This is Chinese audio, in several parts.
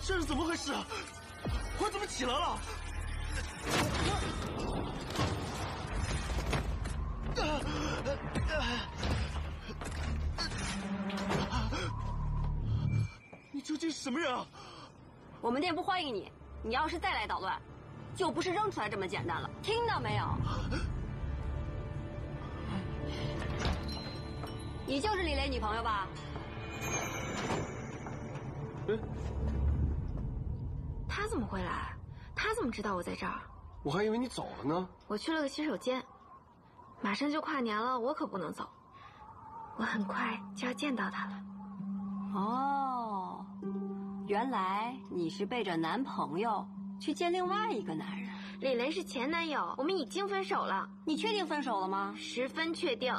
这是怎么回事啊？我怎么起来了？你究竟是什么人啊？ 我们店不欢迎你，你要是再来捣乱，就不是扔出来这么简单了，听到没有？你就是李雷女朋友吧？ 他怎么会来？他怎么知道我在这儿？ 我还以为你走了呢。 我去了个洗手间，马上就跨年了，我可不能走。我很快就要见到他了。 哦，原来你是背着男朋友去见另外一个男人。 李雷是前男友，我们已经分手了。 你确定分手了吗 ？10分确定。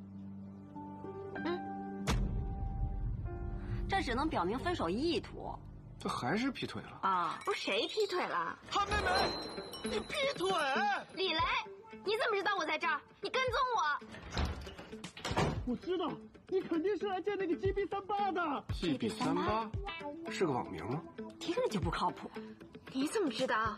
这只能表明分手意图。 这还是劈腿了啊？ 不是谁劈腿了？ 韩梅梅，你劈腿！ 李雷，你怎么知道我在这儿？你跟踪我！ 我知道，你肯定是来见那个 GB38 的。 GB38是个网名吗？ 听着就不靠谱。 你怎么知道？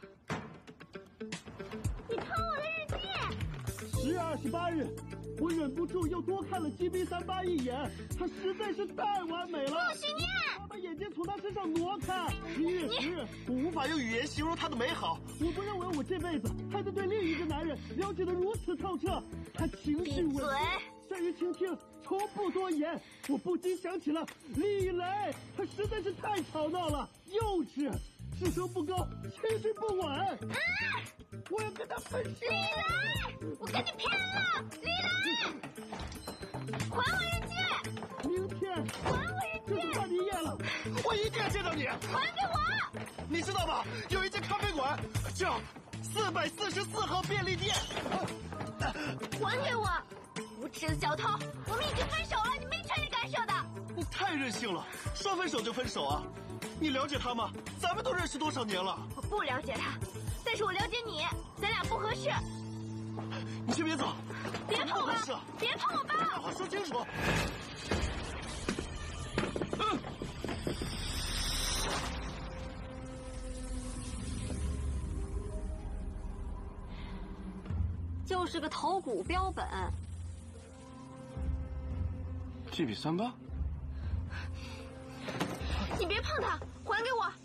你看我的日记。10月28日，我忍不住又多看了 GB38一眼，他实在是太完美了。 不许念！ 我把眼睛从他身上挪开。1月10日， 我无法用语言形容他的美好。 我不认为我这辈子还能对另一个男人了解得如此透彻。他情绪稳定，善于倾听，从不多言。我不禁想起了李雷，他实在是太吵闹了，幼稚，智商不高，情绪不稳。我要跟他分手。 李雷，我跟你拼了！李雷，还我日记！ 明天还我日记！ 就是半年夜了， 我一定要见到你！ 还给我！ 你知道吗？有一间咖啡馆叫444号便利店。 还给我！无耻的小偷！我们已经分手了，你没权利干涉的。 你太任性了，说分手就分手啊！你了解他吗？咱们都认识多少年了？ 我不了解他，但是我了解你，咱俩不合适。 你先别走， 别碰我吧！别碰我吧！ 把话说清楚。 就是个头骨标本。 GB38， 你别碰它，还给我！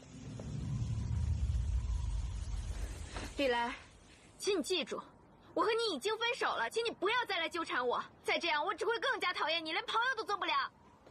李雷，请你记住，我和你已经分手了，请你不要再来纠缠我，再这样我只会更加讨厌你，连朋友都做不了。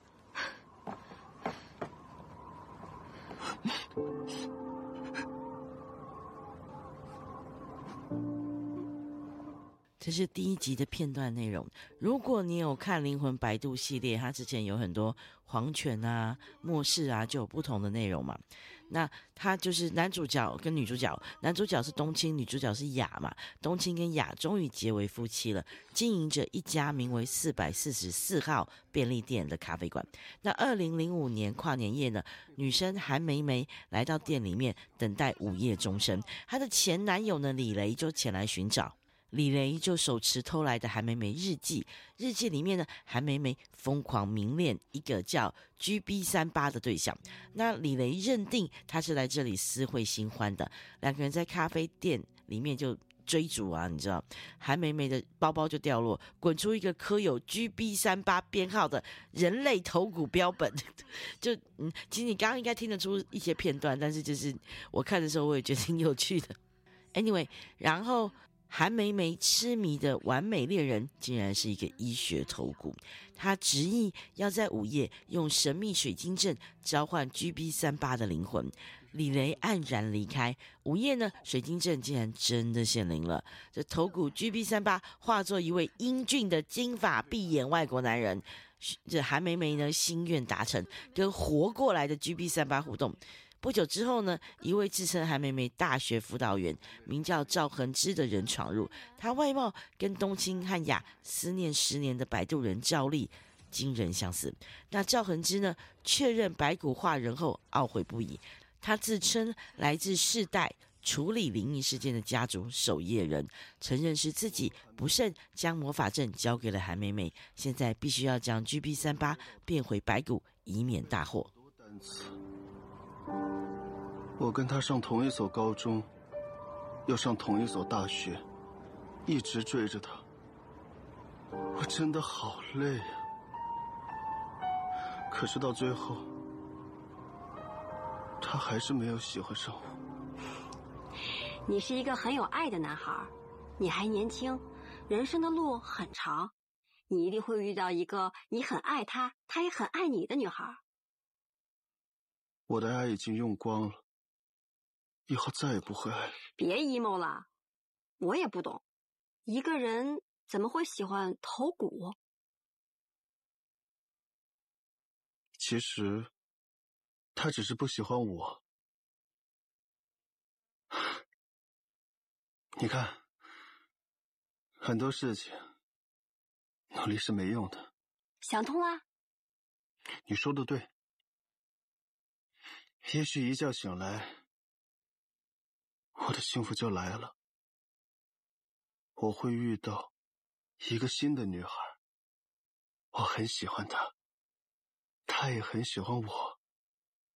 这是第1集的片段内容。如果你有看《灵魂摆渡》系列，它之前有很多黄泉啊、末世啊，就有不同的内容嘛。那它就是男主角跟女主角，男主角是冬青，女主角是雅嘛。冬青跟雅终于结为夫妻了，经营着一家名为444号便利店的咖啡馆。那2005年跨年夜呢，女生韩梅梅来到店里面等待午夜钟声，她的前男友呢李雷就前来寻找。李雷就手持偷来的韩梅梅日记，日记里面呢，韩梅梅疯狂迷恋一个叫 GB38 的对象。那李雷认定他是来这里私会新欢的，两个人在咖啡店里面就追逐啊，你知道，韩梅梅的包包就掉落，滚出一个刻有 GB38 编号的人类头骨标本。就其实你刚刚应该听得出一些片段，但是就是我看的时候我也觉得挺有趣的。Anyway， 然后韩梅梅痴迷的完美恋人竟然是一个医学头骨，他执意要在午夜用神秘水晶阵召唤 GB38 的灵魂。李雷黯然离开，午夜呢，水晶阵竟然真的显灵了，这头骨 GB38 化作一位英俊的金发碧眼外国男人。这韩梅梅呢心愿达成，跟活过来的 GB38 互动。不久之后呢，一位自称韩梅梅大学辅导员名叫赵恒之的人闯入，他外貌跟冬青和雅思念10年的摆渡人赵丽惊人相似。那赵恒之呢确认白骨化人后懊悔不已，他自称来自世代处理灵异事件的家族守夜人，承认是自己不慎将魔法阵交给了韩梅梅，现在必须要将 GB38 变回白骨，以免大祸。 我跟他上同一所高中，又上同一所大学，一直追着他，我真的好累呀。可是到最后，他还是没有喜欢上我。 你是一个很有爱的男孩，你还年轻，人生的路很长，你一定会遇到一个你很爱他，他也很爱你的女孩。 我的爱已经用光了，以后再也不会爱了。 别 emo 了，我也不懂，一个人怎么会喜欢头骨？ 其实，他只是不喜欢我。你看，很多事情，努力是没用的。 想通了？ 你说的对。也许一觉醒来，我的幸福就来了。我会遇到一个新的女孩，我很喜欢她，她也很喜欢我。